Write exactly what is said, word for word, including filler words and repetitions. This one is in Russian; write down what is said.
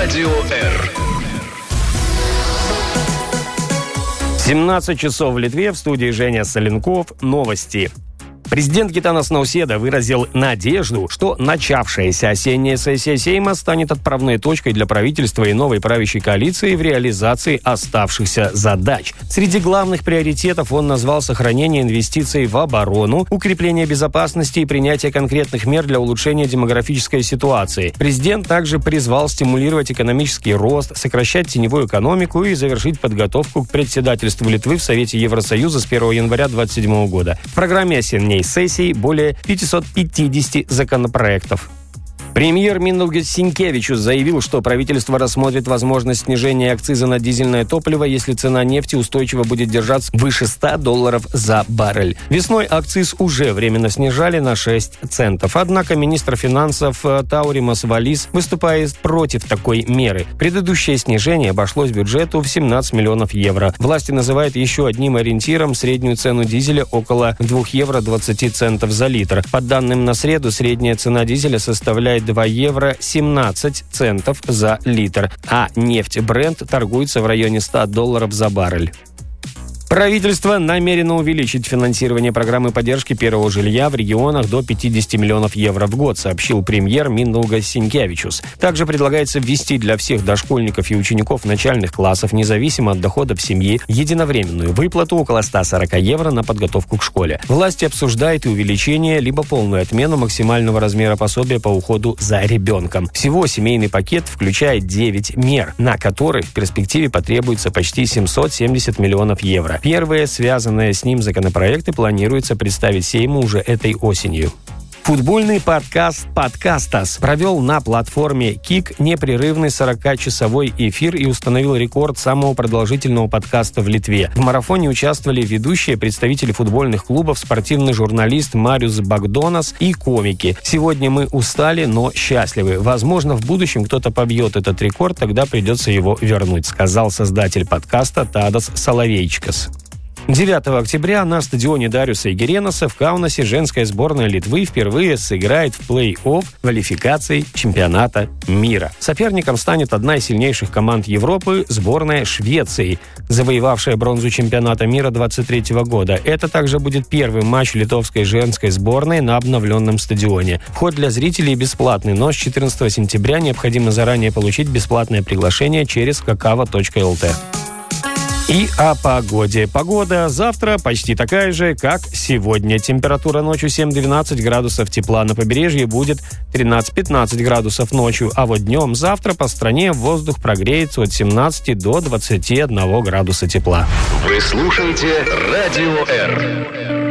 Радио Р. семнадцать часов в Литве, в студии Женя Соленков. Новости. Президент Гитанас Науседа выразил надежду, что начавшаяся осенняя сессия Сейма станет отправной точкой для правительства и новой правящей коалиции в реализации оставшихся задач. Среди главных приоритетов он назвал сохранение инвестиций в оборону, укрепление безопасности и принятие конкретных мер для улучшения демографической ситуации. Президент также призвал стимулировать экономический рост, сокращать теневую экономику и завершить подготовку к председательству Литвы в Совете Евросоюза с первого января две тысячи двадцать седьмого года. В программе осенней сессии более пятьсот пятьдесят законопроектов. Премьер Миндаугис Синкевичус заявил, что правительство рассмотрит возможность снижения акциза на дизельное топливо, если цена нефти устойчиво будет держаться выше ста долларов за баррель. Весной акциз уже временно снижали на шесть центов. Однако министр финансов Тауримас Валис выступает против такой меры. Предыдущее снижение обошлось бюджету в семнадцать миллионов евро. Власти называют еще одним ориентиром среднюю цену дизеля около двух евро двадцати центов за литр. По данным на среду, средняя цена дизеля составляет два евро семнадцать центов за литр, а нефть Brent торгуется в районе ста долларов за баррель. Правительство намерено увеличить финансирование программы поддержки первого жилья в регионах до пятидесяти миллионов евро в год, сообщил премьер Миндаугис Синкевичус. Также предлагается ввести для всех дошкольников и учеников начальных классов, независимо от доходов семьи, единовременную выплату около ста сорока евро на подготовку к школе. Власти обсуждают и увеличение, либо полную отмену максимального размера пособия по уходу за ребенком. Всего семейный пакет включает девять мер, на которые в перспективе потребуется почти семьсот семьдесят миллионов евро. Первые, связанные с ним законопроекты, планируется представить Сейму уже этой осенью. Футбольный подкаст «Подкастас» провел на платформе Кик непрерывный сорокачасовой эфир и установил рекорд самого продолжительного подкаста в Литве. В марафоне участвовали ведущие, представители футбольных клубов, спортивный журналист Мариус Багдонас и комики. Сегодня мы устали, но счастливы. Возможно, в будущем кто-то побьет этот рекорд, тогда придется его вернуть, сказал создатель подкаста Тадас Соловейчикас. девятого октября на стадионе Дариуса Егеренаса в Каунасе женская сборная Литвы впервые сыграет в плей-офф квалификации чемпионата мира. Соперником станет одна из сильнейших команд Европы – сборная Швеции, завоевавшая бронзу чемпионата мира двадцать третьего года. Это также будет первый матч литовской женской сборной на обновленном стадионе. Вход для зрителей бесплатный, но с четырнадцатого сентября необходимо заранее получить бесплатное приглашение через какава точка эл тэ. И о погоде. Погода завтра почти такая же, как сегодня. Температура ночью семь-двенадцать градусов тепла. На побережье будет тринадцать-пятнадцать градусов ночью. А вот днем завтра по стране воздух прогреется от семнадцати до двадцати одного градуса тепла. Вы слушаете Радио Р.